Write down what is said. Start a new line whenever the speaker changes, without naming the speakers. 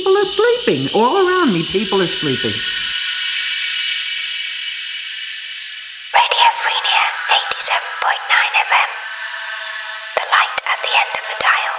People are sleeping. All around me, people are sleeping.
Radio Freenia, 87.9 FM. The light at the end of the dial.